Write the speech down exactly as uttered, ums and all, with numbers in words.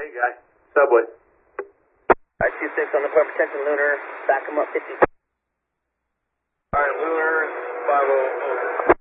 Hey, guy. Subway. All right, two six on the corporate attention, Lunar. Back him up fifty. All right, Lunar, five oh.